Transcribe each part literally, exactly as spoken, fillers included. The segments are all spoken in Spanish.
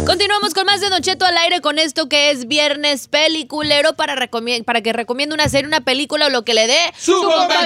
Continuamos con más de Don Cheto al aire con esto que es Viernes Peliculero para, recomi- para que recomiende una serie, una película o lo que le dé ¡Su bomba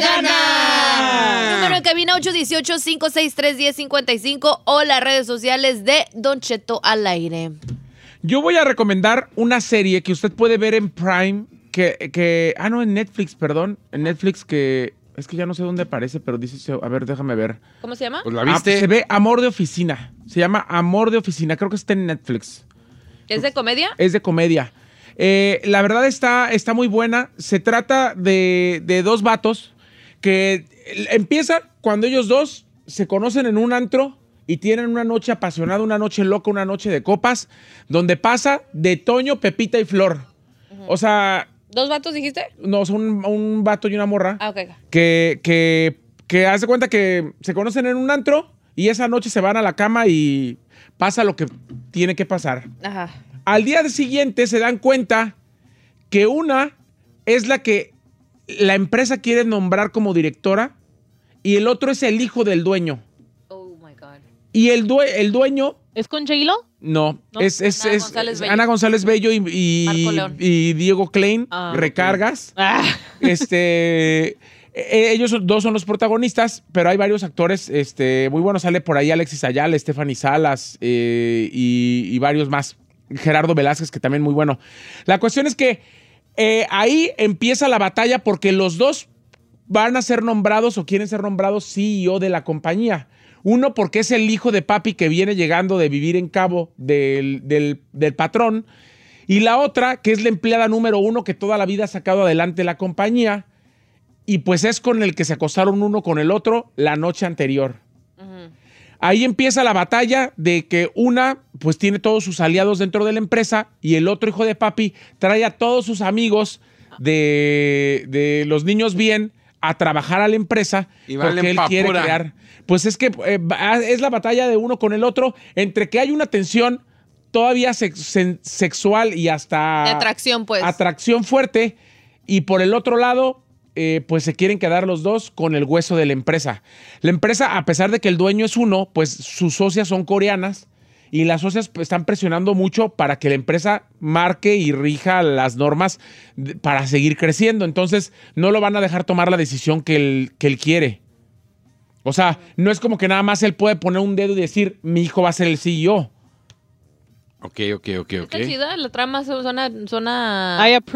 gana! Número de cabina ocho uno ocho, cinco seis tres, uno cero cinco cinco o las redes sociales de Don Cheto al aire. Yo voy a recomendar una serie que usted puede ver en Prime, que, que ah, no, en Netflix, perdón, en Netflix que, es que ya no sé dónde aparece, pero dice, a ver, déjame ver. ¿Cómo se llama? Pues la Ah, viste. se ve Amor de Oficina, se llama Amor de Oficina, creo que está en Netflix. ¿Es de comedia? Es de comedia. Eh, la verdad está, está muy buena, se trata de, de dos vatos que empieza cuando ellos dos se conocen en un antro y tienen una noche apasionada, una noche loca, una noche de copas, donde pasa de Toño, Pepita y Flor. Uh-huh. O sea... ¿Dos vatos dijiste? No, son un, un vato y una morra. Ah, ok. Que, que, que hace cuenta que se conocen en un antro y esa noche se van a la cama y pasa lo que tiene que pasar. Ajá. Al día siguiente se dan cuenta que una es la que la empresa quiere nombrar como directora y el otro es el hijo del dueño. Oh, my God. Y el, due- el dueño... ¿Es con J-Lo? No, ¿No? es, es, Ana es, González es Bello. Ana González Bello y, y, Marco León. y Diego Klein, Ah, recargas. Ah. Este, eh, ellos dos son los protagonistas, pero hay varios actores este, muy buenos. Sale por ahí Alexis Ayala, Stephanie Salas eh, y, y varios más. Gerardo Velázquez, que también muy bueno. La cuestión es que eh, ahí empieza la batalla porque los dos van a ser nombrados o quieren ser nombrados C E O de la compañía. Uno porque es el hijo de papi que viene llegando de vivir en Cabo del, del, del patrón. Y la otra que es la empleada número uno que toda la vida ha sacado adelante la compañía. Y pues es con el que se acostaron uno con el otro la noche anterior. Uh-huh. Ahí empieza la batalla de que una pues tiene todos sus aliados dentro de la empresa y el otro hijo de papi trae a todos sus amigos de, de los niños bien a trabajar a la empresa y porque él quiere pura. crear. Pues es que eh, es la batalla de uno con el otro entre que hay una tensión todavía sex- sexual y hasta... De atracción, pues. Atracción fuerte. Y por el otro lado, eh, pues se quieren quedar los dos con el hueso de la empresa. La empresa, a pesar de que el dueño es uno, pues sus socias son coreanas y las socias pues, están presionando mucho para que la empresa marque y rija las normas de, para seguir creciendo. Entonces, no lo van a dejar tomar la decisión que él, que él quiere. O sea, no es como que nada más él puede poner un dedo y decir, mi hijo va a ser el C E O. Ok, ok, ok, ok. Está chida, la trama suena... suena... I approve.